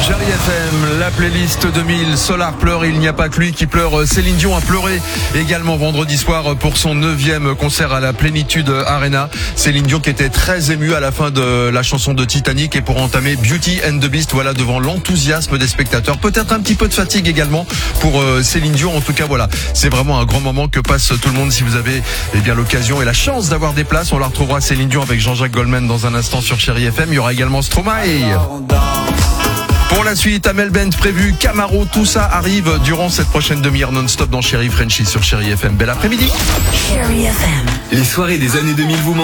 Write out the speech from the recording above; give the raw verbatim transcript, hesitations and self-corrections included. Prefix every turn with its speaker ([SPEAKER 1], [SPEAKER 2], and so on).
[SPEAKER 1] Chérie F M, la playlist deux mille, Solar pleure, il n'y a pas que lui qui pleure. Céline Dion a pleuré également vendredi soir pour son neuvième concert à la Plénitude Arena. Céline Dion qui était très émue à la fin de la chanson de Titanic et pour entamer Beauty and the Beast, voilà, devant l'enthousiasme des spectateurs. Peut-être un petit peu de fatigue également pour Céline Dion. En tout cas, voilà, c'est vraiment un grand moment que passe tout le monde. Si vous avez eh bien l'occasion et la chance d'avoir des places, on la retrouvera Céline Dion avec Jean-Jacques Goldman dans un instant sur Chérie F M. Il y aura également Stromae. Pour la suite, Amel Bent prévu, Camaro, tout ça arrive durant cette prochaine demi-heure non-stop dans Chérie Frenchie sur Chérie F M. Bel après-midi.
[SPEAKER 2] Chérie F M.
[SPEAKER 3] Les soirées des années deux mille vous manquent.